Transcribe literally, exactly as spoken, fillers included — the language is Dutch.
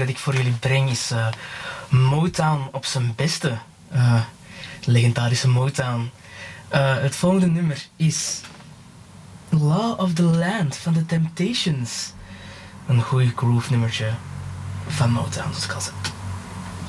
dat ik voor jullie breng is uh, Motown op zijn beste. Uh, legendarische Motown. Uh, het volgende nummer is Law of the Land van The Temptations. Een goeie groove nummertje van Motown, zoals ik al zei.